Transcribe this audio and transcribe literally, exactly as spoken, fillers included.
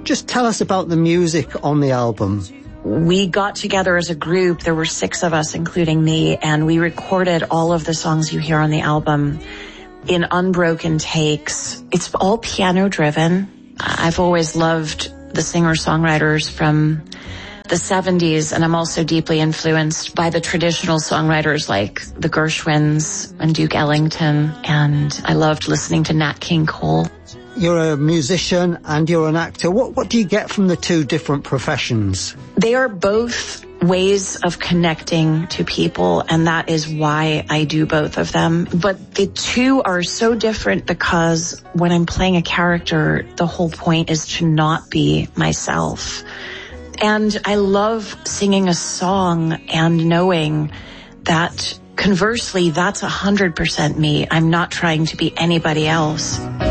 just tell us about the music on the album? We got together as a group. There were six of us, including me, and we recorded all of the songs you hear on the album in unbroken takes. It's all piano driven. I've always loved the singer-songwriters from the seventies, and I'm also deeply influenced by the traditional songwriters like the Gershwins and Duke Ellington, and I loved listening to Nat King Cole. You're a musician and you're an actor. What what do you get from the two different professions? They are both ways of connecting to people, and that is why I do both of them. But the two are so different because when I'm playing a character, the whole point is to not be myself. And I love singing a song and knowing that conversely, that's one hundred percent me. I'm not trying to be anybody else.